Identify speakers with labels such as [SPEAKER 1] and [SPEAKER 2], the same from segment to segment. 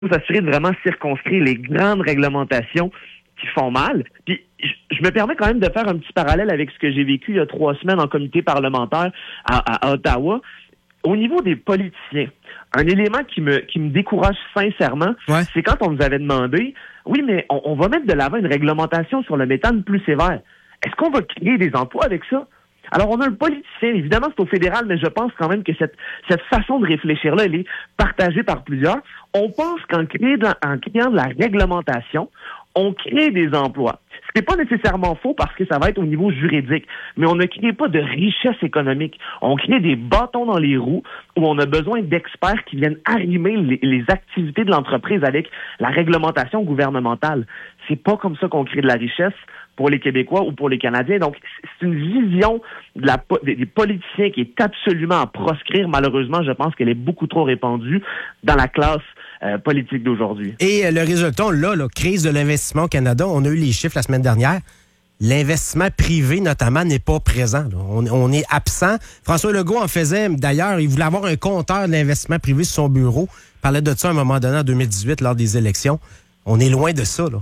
[SPEAKER 1] s'assurer de vraiment circonscrire les grandes réglementations qui font mal. Puis, je me permets quand même de faire un petit parallèle avec ce que j'ai vécu il y a 3 semaines en comité parlementaire à Ottawa. Au niveau des politiciens, un élément qui me décourage sincèrement, c'est quand on nous avait demandé, oui, mais on va mettre de l'avant une réglementation sur le méthane plus sévère. Est-ce qu'on va créer des emplois avec ça? Alors, on a un politicien, évidemment, c'est au fédéral, mais je pense quand même que cette façon de réfléchir-là, elle est partagée par plusieurs. On pense qu'en créant de la réglementation, on crée des emplois. Ce n'est pas nécessairement faux parce que ça va être au niveau juridique, mais on ne crée pas de richesse économique. On crée des bâtons dans les roues où on a besoin d'experts qui viennent arrimer les activités de l'entreprise avec la réglementation gouvernementale. C'est pas comme ça qu'on crée de la richesse pour les Québécois ou pour les Canadiens. Donc, c'est une vision des politiciens qui est absolument à proscrire. Malheureusement, je pense qu'elle est beaucoup trop répandue dans la classe politique d'aujourd'hui.
[SPEAKER 2] Et le résultat, là, crise de l'investissement au Canada, on a eu les chiffres la semaine dernière. L'investissement privé, notamment, n'est pas présent. On est absent. François Legault en faisait, d'ailleurs, il voulait avoir un compteur de l'investissement privé sur son bureau. Il parlait de ça à un moment donné en 2018 lors des élections. On est loin de ça, là.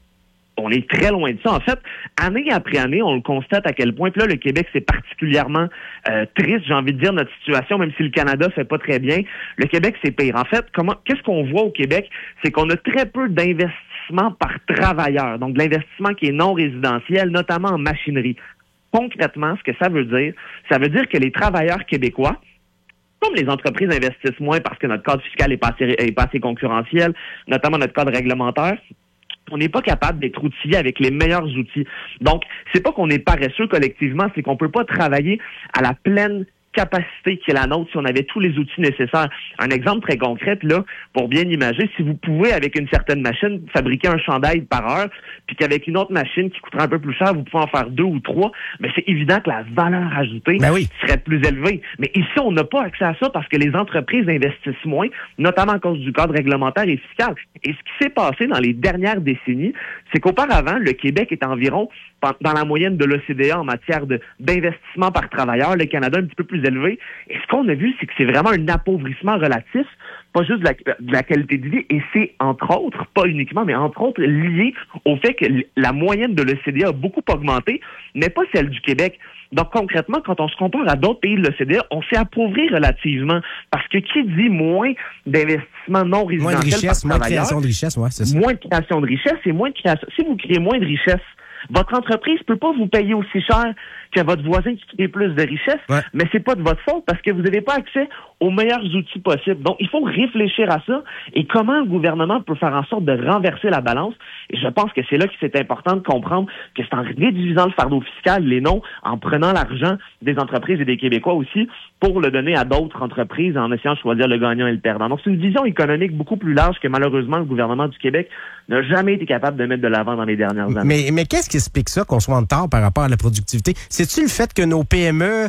[SPEAKER 1] On est très loin de ça. En fait, année après année, on le constate à quel point. Puis là, le Québec, c'est particulièrement triste, j'ai envie de dire, notre situation, même si le Canada fait pas très bien. Le Québec, c'est pire. En fait, qu'est-ce qu'on voit au Québec? C'est qu'on a très peu d'investissement par travailleur. Donc, de l'investissement qui est non résidentiel, notamment en machinerie. Concrètement, ce que ça veut dire que les travailleurs québécois, comme les entreprises investissent moins parce que notre cadre fiscal est pas assez concurrentiel, notamment notre cadre réglementaire, on n'est pas capable d'être outillé avec les meilleurs outils. Donc, c'est pas qu'on est paresseux collectivement, c'est qu'on peut pas travailler à la pleine capacité qui est la nôtre si on avait tous les outils nécessaires. Un exemple très concret, là, pour bien imager, si vous pouvez, avec une certaine machine, fabriquer un chandail par heure, puis qu'avec une autre machine qui coûterait un peu plus cher, vous pouvez en faire 2 ou 3, mais c'est évident que la valeur ajoutée serait plus élevée. Mais ici, on n'a pas accès à ça parce que les entreprises investissent moins, notamment à cause du cadre réglementaire et fiscal. Et ce qui s'est passé dans les dernières décennies, c'est qu'auparavant, le Québec est environ dans la moyenne de l'OCDE en matière d'investissement par travailleur, le Canada un petit peu plus élevé. Et ce qu'on a vu, c'est que c'est vraiment un appauvrissement relatif, pas juste de la qualité de vie, et c'est entre autres, pas uniquement, mais entre autres lié au fait que la moyenne de l'OCDE a beaucoup augmenté, mais pas celle du Québec. Donc concrètement, quand on se compare à d'autres pays de l'OCDE, on s'est appauvri relativement, parce que qui dit moins d'investissement non résidentiel
[SPEAKER 2] moins de richesse,
[SPEAKER 1] par travailleur,
[SPEAKER 2] moins de création de richesse, c'est ça.
[SPEAKER 1] Moins de création de richesse et moins de création. Si vous créez moins de richesse, votre entreprise peut pas vous payer aussi cher que votre voisin qui crée plus de richesse, mais c'est pas de votre faute parce que vous n'avez pas accès aux meilleurs outils possibles. Donc, il faut réfléchir à ça et comment le gouvernement peut faire en sorte de renverser la balance. Et je pense que c'est là que c'est important de comprendre que c'est en réduisant le fardeau fiscal, et non en prenant l'argent des entreprises et des Québécois aussi pour le donner à d'autres entreprises en essayant de choisir le gagnant et le perdant. Donc, c'est une vision économique beaucoup plus large que malheureusement le gouvernement du Québec n'a jamais été capable de mettre de l'avant dans les dernières années.
[SPEAKER 2] Mais qu'est-ce qui explique ça, qu'on soit en retard par rapport à la productivité? C'est-tu le fait que nos PME,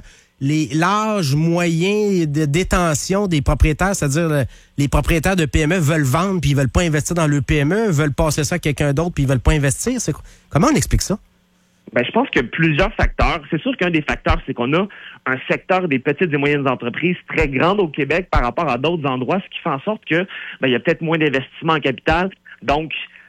[SPEAKER 2] l'âge moyen de détention des propriétaires, c'est-à-dire les propriétaires de PME veulent vendre puis ils veulent pas investir dans le PME, veulent passer ça à quelqu'un d'autre puis ils veulent pas investir? Comment on explique ça?
[SPEAKER 1] Ben, je pense qu'il y a plusieurs facteurs. C'est sûr qu'un des facteurs, c'est qu'on a un secteur des petites et moyennes entreprises très grande au Québec par rapport à d'autres endroits, ce qui fait en sorte que il y a peut-être moins d'investissement en capital, donc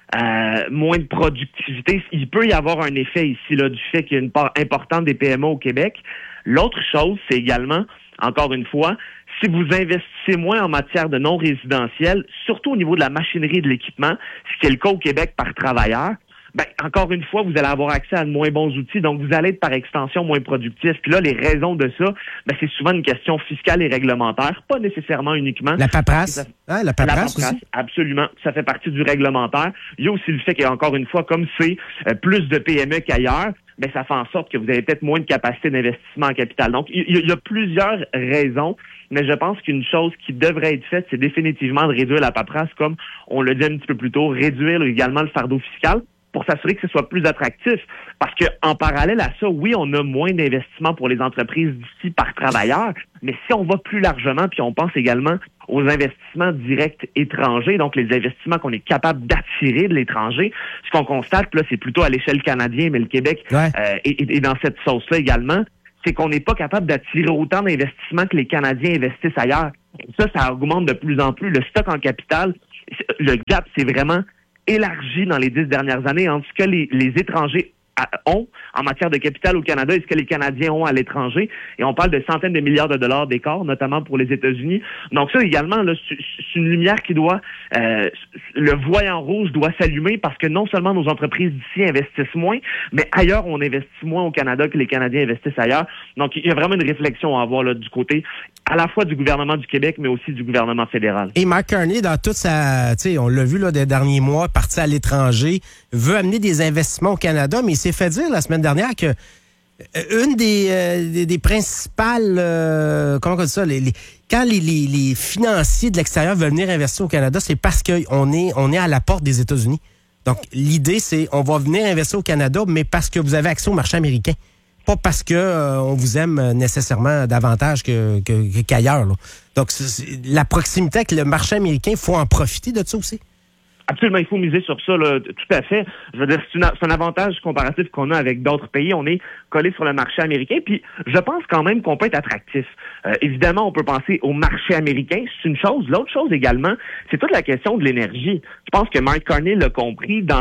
[SPEAKER 1] moins de productivité. Il peut y avoir un effet ici là du fait qu'il y a une part importante des PME au Québec. L'autre chose, c'est également, encore une fois, si vous investissez moins en matière de non-résidentiel, surtout au niveau de la machinerie et de l'équipement, ce qui est le cas au Québec par travailleur, encore une fois, vous allez avoir accès à de moins bons outils, donc vous allez être par extension moins productif. Puis là, les raisons de ça, c'est souvent une question fiscale et réglementaire, pas nécessairement uniquement.
[SPEAKER 2] La paperasse? La paperasse aussi?
[SPEAKER 1] Absolument. Ça fait partie du réglementaire. Il y a aussi le fait qu'encore une fois, comme c'est plus de PME qu'ailleurs, ça fait en sorte que vous avez peut-être moins de capacité d'investissement en capital. Donc, il y a plusieurs raisons, mais je pense qu'une chose qui devrait être faite, c'est définitivement de réduire la paperasse, comme on l'a dit un petit peu plus tôt, réduire également le fardeau fiscal, pour s'assurer que ce soit plus attractif. Parce que en parallèle à ça, oui, on a moins d'investissements pour les entreprises d'ici par travailleur, mais si on va plus largement, puis on pense également aux investissements directs étrangers, donc les investissements qu'on est capable d'attirer de l'étranger, ce qu'on constate, là, c'est plutôt à l'échelle canadienne, mais le Québec est dans cette sauce-là également, c'est qu'on n'est pas capable d'attirer autant d'investissements que les Canadiens investissent ailleurs. Et ça augmente de plus en plus. Le stock en capital le gap s'est vraiment élargi dans les 10 dernières années entre ce que les étrangers ont en matière de capital au Canada et ce que les Canadiens ont à l'étranger. Et on parle de centaines de milliards de dollars d'écart, notamment pour les États-Unis. Donc ça, également, là, c'est une lumière qui doit... le voyant rouge doit s'allumer parce que non seulement nos entreprises d'ici investissent moins, mais ailleurs, on investit moins au Canada que les Canadiens investissent ailleurs. Donc, il y a vraiment une réflexion à avoir là, du côté à la fois du gouvernement du Québec, mais aussi du gouvernement fédéral.
[SPEAKER 2] Et Mark Carney, dans toute sa... Tu sais, on l'a vu là, des derniers mois, parti à l'étranger, veut amener des investissements au Canada, mais il s'est fait dire la semaine dernière que une des principales... comment on dit ça? Quand les financiers de l'extérieur veulent venir investir au Canada, c'est parce qu'on est à la porte des États-Unis. Donc, l'idée, c'est on va venir investir au Canada, mais parce que vous avez accès au marché américain. Pas parce que on vous aime nécessairement davantage qu'ailleurs. Là. Donc, la proximité avec le marché américain, il faut en profiter de ça aussi.
[SPEAKER 1] Absolument, il faut miser sur ça, là, tout à fait. Je veux dire, c'est un avantage comparatif qu'on a avec d'autres pays. On est collé sur le marché américain, puis je pense quand même qu'on peut être attractif. Évidemment, on peut penser au marché américain, c'est une chose. L'autre chose également, c'est toute la question de l'énergie. Je pense que Mark Carney l'a compris dans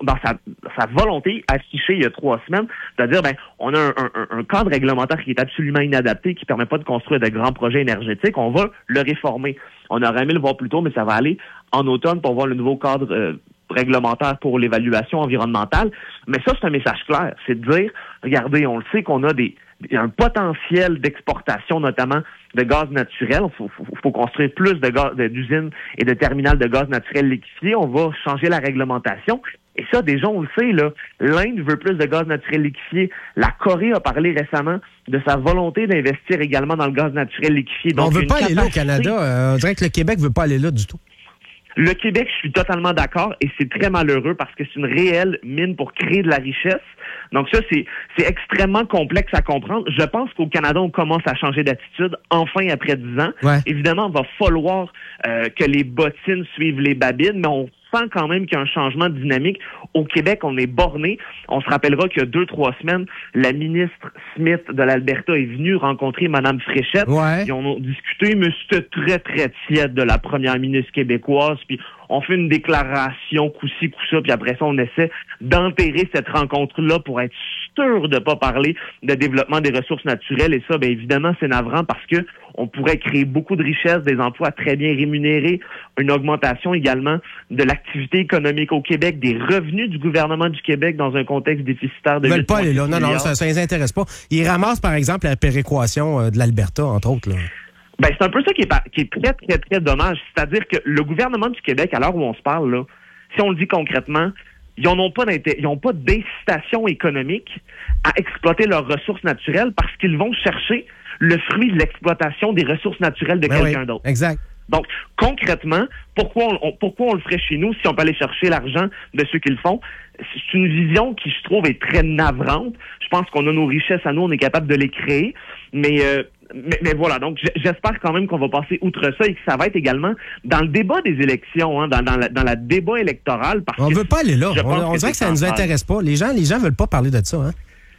[SPEAKER 1] sa volonté affichée il y a 3 semaines, c'est-à-dire, on a un cadre réglementaire qui est absolument inadapté, qui permet pas de construire de grands projets énergétiques. On va le réformer. On aurait aimé le voir plus tôt, mais ça va aller en automne pour voir le nouveau cadre réglementaire pour l'évaluation environnementale. Mais ça, c'est un message clair. C'est de dire, regardez, on le sait qu'on a un potentiel d'exportation, notamment de gaz naturel. Il faut construire plus d'usines et de terminales de gaz naturel liquéfié. On va changer la réglementation. Et ça, déjà, on le sait, là, l'Inde veut plus de gaz naturel liquéfié. La Corée a parlé récemment de sa volonté d'investir également dans le gaz naturel liquéfié. Donc,
[SPEAKER 2] on ne veut pas aller là au Canada. On dirait que le Québec ne veut pas aller là du tout.
[SPEAKER 1] Le Québec, je suis totalement d'accord et c'est très malheureux parce que c'est une réelle mine pour créer de la richesse. Donc ça, c'est extrêmement complexe à comprendre. Je pense qu'au Canada, on commence à changer d'attitude, enfin, après 10 ans.
[SPEAKER 2] Ouais.
[SPEAKER 1] Évidemment, il va falloir que les bottines suivent les babines, mais on sent quand même qu'il y a un changement de dynamique. Au Québec, on est borné. On se rappellera qu'il y a 2-3 semaines, la ministre Smith de l'Alberta est venue rencontrer Mme Fréchette.
[SPEAKER 2] Ouais.
[SPEAKER 1] Ils en ont discuté, mais c'était très, très tiède de la première ministre québécoise. Puis on fait une déclaration coup-ci, coup-ça, puis après ça, on essaie d'enterrer cette rencontre-là pour être sûr de ne pas parler de développement des ressources naturelles. Et ça, bien évidemment, c'est navrant parce que on pourrait créer beaucoup de richesses, des emplois très bien rémunérés, une augmentation également de l'activité économique au Québec, des revenus du gouvernement du Québec dans un contexte déficitaire de 8,6 milliards.
[SPEAKER 2] Ils veulent pas aller là. Non, ça les intéresse pas. Ils ramassent, par exemple, la péréquation de l'Alberta, entre autres, là.
[SPEAKER 1] Ben, c'est un peu ça qui est très, très, très dommage. C'est-à-dire que le gouvernement du Québec, à l'heure où on se parle, là, si on le dit concrètement, ils n'ont pas d'incitation économique à exploiter leurs ressources naturelles parce qu'ils vont chercher le fruit de l'exploitation des ressources naturelles de quelqu'un d'autre.
[SPEAKER 2] Exact.
[SPEAKER 1] Donc, concrètement, pourquoi on le ferait chez nous si on peut aller chercher l'argent de ceux qui le font? C'est une vision qui, je trouve, est très navrante. Je pense qu'on a nos richesses à nous, on est capable de les créer, mais voilà, donc j'espère quand même qu'on va passer outre ça et que ça va être également dans le débat des élections, hein, dans la débat électoral. Parce
[SPEAKER 2] on
[SPEAKER 1] que
[SPEAKER 2] veut pas aller là. On dirait que ça
[SPEAKER 1] central.
[SPEAKER 2] nous intéresse pas. Les gens veulent pas parler de ça. Hein?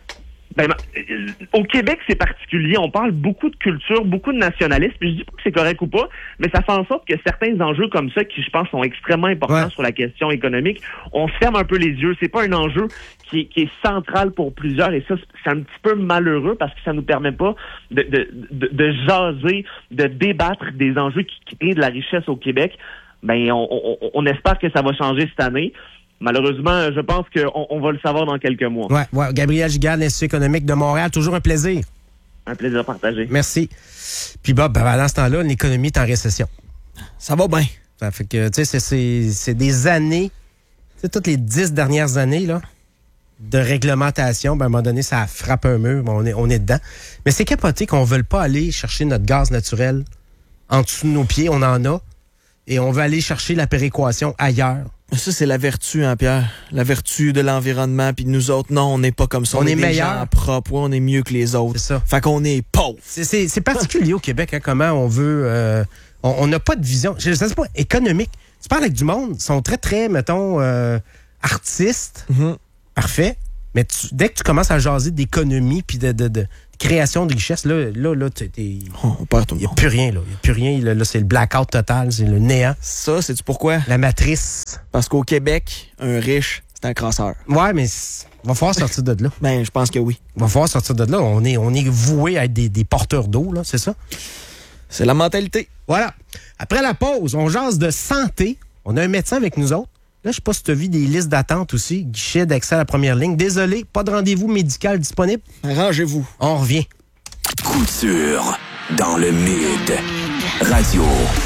[SPEAKER 1] Au Québec, c'est particulier. On parle beaucoup de culture, beaucoup de nationalisme. Puis je dis pas que c'est correct ou pas, mais ça fait en sorte que certains enjeux comme ça, qui je pense sont extrêmement importants sur la question économique, on se ferme un peu les yeux. C'est pas un enjeu qui est central pour plusieurs, et ça, c'est un petit peu malheureux parce que ça nous permet pas de jaser, de débattre des enjeux qui créent de la richesse au Québec. On espère que ça va changer cette année. Malheureusement, je pense qu'on va le savoir dans quelques mois.
[SPEAKER 2] Ouais. Gabriel Giguère, l'Institut économique de Montréal, toujours un plaisir.
[SPEAKER 1] Un plaisir partagé.
[SPEAKER 2] Merci. Puis Bob, pendant ce temps-là, l'économie est en récession.
[SPEAKER 3] Ça va bien.
[SPEAKER 2] Ça fait que, tu sais, c'est des années, tu sais, toutes les 10 dernières années, là, de réglementation. À un moment donné, ça frappe un mur, on est dedans. Mais c'est capoté qu'on ne veuille pas aller chercher notre gaz naturel en dessous de nos pieds, on en a, et on veut aller chercher la péréquation ailleurs.
[SPEAKER 3] Ça, c'est la vertu, hein, Pierre? La vertu de l'environnement, puis nous autres, non, on n'est pas comme ça.
[SPEAKER 2] On est
[SPEAKER 3] des
[SPEAKER 2] meilleurs.
[SPEAKER 3] gens propres, on est mieux que les autres.
[SPEAKER 2] C'est ça.
[SPEAKER 3] Fait qu'on est pauvres.
[SPEAKER 2] C'est particulier au Québec, hein, comment on veut... on n'a pas de vision, je sais pas, économique. Tu parles avec du monde, ils sont très, très, mettons, artistes.
[SPEAKER 3] Mm-hmm.
[SPEAKER 2] Parfait. Mais dès que tu commences à jaser d'économie puis de création de richesse, là,
[SPEAKER 3] On perd tout le
[SPEAKER 2] il n'y a
[SPEAKER 3] monde.
[SPEAKER 2] plus rien. Il n'y a plus rien. Là, c'est le blackout total, c'est le néant.
[SPEAKER 3] Ça, sais-tu pourquoi?
[SPEAKER 2] La matrice.
[SPEAKER 3] Parce qu'au Québec, un riche, c'est un crasseur.
[SPEAKER 2] Ouais, mais va falloir sortir de là.
[SPEAKER 3] Ben, je pense que oui.
[SPEAKER 2] Va falloir sortir de là. On est voué à être des porteurs d'eau, là, c'est ça?
[SPEAKER 3] C'est la mentalité.
[SPEAKER 2] Voilà. Après la pause, on jase de santé. On a un médecin avec nous autres. Là, je sais pas si tu as vu des listes d'attente aussi. Guichet d'accès à la première ligne. Désolé, pas de rendez-vous médical disponible.
[SPEAKER 3] Arrangez-vous.
[SPEAKER 2] On revient.
[SPEAKER 4] Couture dans le mid. Radio.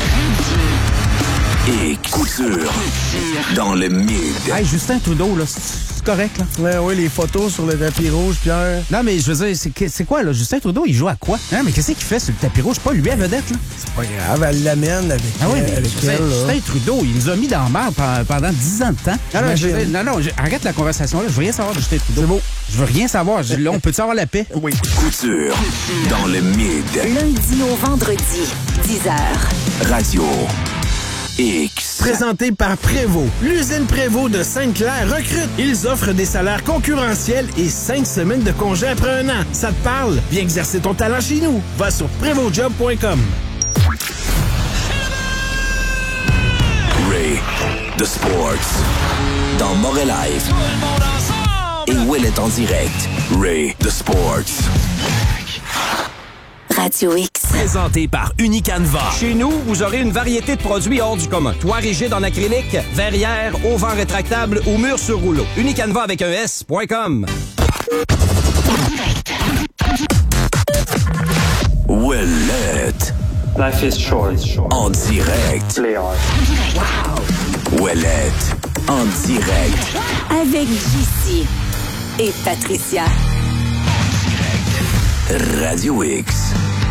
[SPEAKER 4] Et couture dans le mid.
[SPEAKER 5] Hey, Justin Trudeau, là, c'est correct, là?
[SPEAKER 6] Oui, les photos sur le tapis rouge, Pierre.
[SPEAKER 5] Non, mais je veux dire, c'est quoi, là? Justin Trudeau, il joue à quoi? Non, mais qu'est-ce qu'il fait sur le tapis rouge? C'est pas lui à vedette, là?
[SPEAKER 6] C'est pas grave, elle l'amène avec,
[SPEAKER 5] Ah oui, mais
[SPEAKER 6] avec
[SPEAKER 5] Justin,
[SPEAKER 6] elle. Là.
[SPEAKER 5] Justin Trudeau, il nous a mis dans la merde pendant 10 ans de temps. Arrête la conversation, là. Je veux rien savoir de Justin Trudeau.
[SPEAKER 6] C'est beau.
[SPEAKER 5] Je veux rien savoir. Là, on peut-tu avoir la paix?
[SPEAKER 6] Oui.
[SPEAKER 4] Couture dans le mid.
[SPEAKER 7] Lundi au vendredi, 10h.
[SPEAKER 4] Radio X.
[SPEAKER 6] Présenté par Prévost. L'usine Prévost de Sainte-Claire recrute. Ils offrent des salaires concurrentiels et 5 semaines de congé après 1 an. Ça te parle? Viens exercer ton talent chez nous. Va sur PrévostJob.com.
[SPEAKER 4] Ray the Sports dans Moray Live. Et Will est en direct. Ray the Sports.
[SPEAKER 7] Radio X.
[SPEAKER 8] Présenté par Unicanva. Chez nous, vous aurez une variété de produits hors du commun. Toit rigide en acrylique, verrière, auvent rétractable ou mur sur rouleau. Unicanva avec un S.com.
[SPEAKER 4] Willette.
[SPEAKER 9] Life is short.
[SPEAKER 4] En direct.
[SPEAKER 9] Play hard.
[SPEAKER 4] Willette. En direct.
[SPEAKER 7] Avec JC et Patricia.
[SPEAKER 4] Radio X.